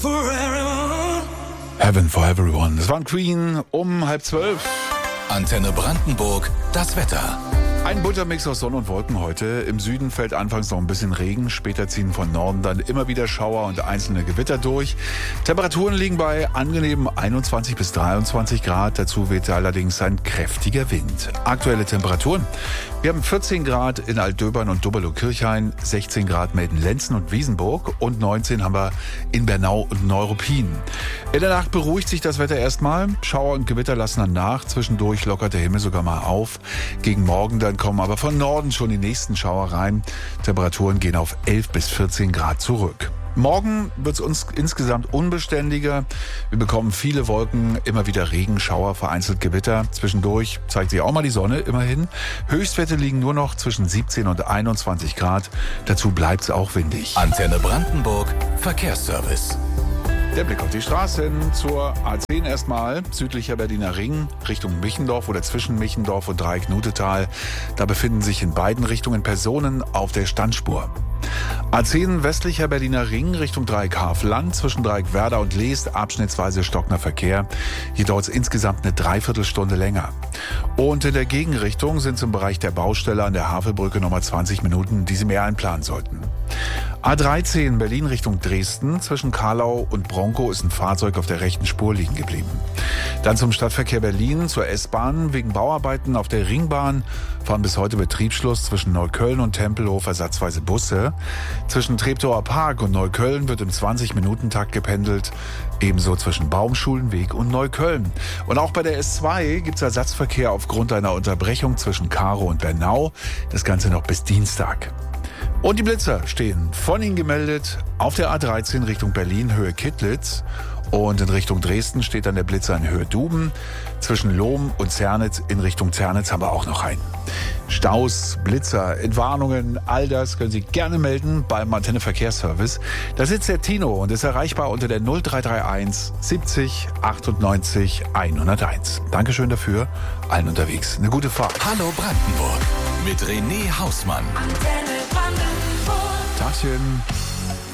Heaven for Everyone. Das waren Queen um 11:30. Antenne Brandenburg, das Wetter. Ein bunter Mix aus Sonne und Wolken heute. Im Süden fällt anfangs noch ein bisschen Regen. Später ziehen von Norden dann immer wieder Schauer und einzelne Gewitter durch. Temperaturen liegen bei angenehmen 21 bis 23 Grad. Dazu weht allerdings ein kräftiger Wind. Aktuelle Temperaturen. Wir haben 14 Grad in Altdöbern und Doberlo-Kirchhain, 16 Grad Melden-Lenzen und Wiesenburg und 19 haben wir in Bernau und Neuruppin. In der Nacht beruhigt sich das Wetter erstmal. Schauer und Gewitter lassen dann nach. Zwischendurch lockert der Himmel sogar mal auf. Gegen Morgen dann kommen aber von Norden schon die nächsten Schauer rein. Temperaturen gehen auf 11 bis 14 Grad zurück. Morgen wird es uns insgesamt unbeständiger. Wir bekommen viele Wolken, immer wieder Regen, Schauer, vereinzelt Gewitter. Zwischendurch zeigt sich auch mal die Sonne, immerhin. Höchstwerte liegen nur noch zwischen 17 und 21 Grad. Dazu bleibt es auch windig. Antenne Brandenburg, Verkehrsservice. Der Blick auf die Straßen zur A10 erstmal, südlicher Berliner Ring, Richtung Michendorf oder zwischen Michendorf und Dreieck-Nutetal. Da befinden sich in beiden Richtungen Personen auf der Standspur. A10 westlicher Berliner Ring Richtung Dreieck Havelland, zwischen Dreieck Werder und Leest abschnittsweise stockender Verkehr. Hier dauert es insgesamt eine Dreiviertelstunde länger. Und in der Gegenrichtung sind es im Bereich der Baustelle an der Havelbrücke nochmal 20 Minuten, die Sie mehr einplanen sollten. A13 Berlin Richtung Dresden, zwischen Karlau und Bronkow ist ein Fahrzeug auf der rechten Spur liegen geblieben. Dann zum Stadtverkehr Berlin, zur S-Bahn. Wegen Bauarbeiten auf der Ringbahn fahren bis heute Betriebsschluss zwischen Neukölln und Tempelhof ersatzweise Busse. Zwischen Treptower Park und Neukölln wird im 20-Minuten-Takt gependelt. Ebenso zwischen Baumschulenweg und Neukölln. Und auch bei der S2 gibt es Ersatzverkehr aufgrund einer Unterbrechung zwischen Karow und Bernau. Das Ganze noch bis Dienstag. Und die Blitzer stehen von Ihnen gemeldet auf der A13 Richtung Berlin, Höhe Kittlitz. Und in Richtung Dresden steht dann der Blitzer in Höhe Duben. Zwischen Lohm und Zernitz in Richtung Zernitz haben wir auch noch einen. Staus, Blitzer, Entwarnungen, all das können Sie gerne melden beim Antenne Verkehrsservice. Da sitzt der Tino und ist erreichbar unter der 0331 70 98 101. Dankeschön dafür, allen unterwegs. Eine gute Fahrt. Hallo Brandenburg mit René Hausmann. Antenne Brandenburg. Tagchen.